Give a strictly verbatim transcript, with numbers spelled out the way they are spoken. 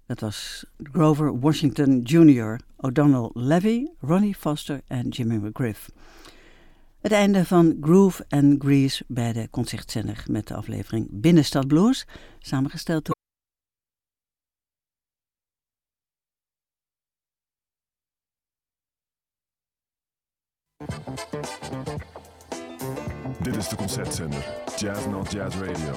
Dat was Grover Washington junior, O'Donnell Levy, Ronnie Foster en Jimmy McGriff. Het einde van Groove and Grease bij de Concertzender met de aflevering Binnenstad Blues, samengesteld door Dit is de Concertzender, Jazz Not Jazz Radio.